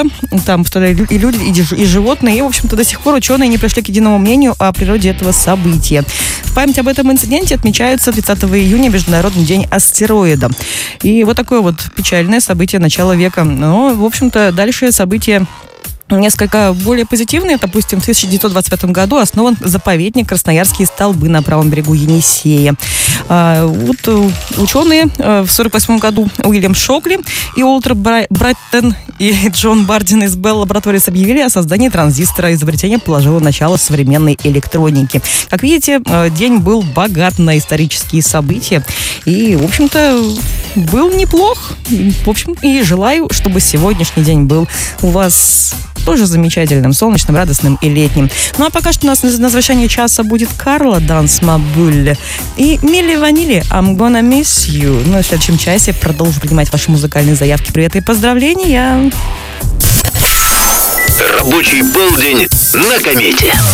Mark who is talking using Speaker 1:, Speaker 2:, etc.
Speaker 1: там и люди, и животные. И, в общем-то, до сих пор ученые не пришли к единому мнению о природе этого события. В память об этом инциденте отмечается 30 июня Международный день астероида. И вот такое вот печальное событие начала века. Но, в общем-то, дальше события несколько более позитивные. Допустим, в 1925 году основан заповедник Красноярские столбы на правом берегу Енисея. Вот ученые в 1948 году Уильям Шокли и Уолтер Брайттон и Джон Бардин из Bell Laboratories объявили о создании транзистора. Изобретение положило начало современной электроники. Как видите, день был богат на исторические события. И, в общем-то, был неплох. В общем, и желаю, чтобы сегодняшний день был у вас тоже замечательным, солнечным, радостным и летним. Ну а пока что у нас на завершение часа будет Карла Данс Мабуль и Милли Ванили I'm Gonna Miss You. Ну и в следующем часе продолжу принимать ваши музыкальные заявки, приветы и поздравления.
Speaker 2: Рабочий полдень на комете.